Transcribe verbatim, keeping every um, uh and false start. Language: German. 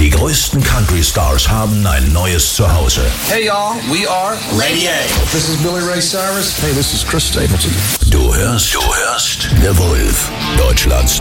Die größten Country-Stars haben ein neues Zuhause. Hey y'all, we are Lady A. This is Billy Ray Cyrus. Hey, this is Chris Stapleton. Du hörst, du hörst The Wolf, Deutschlands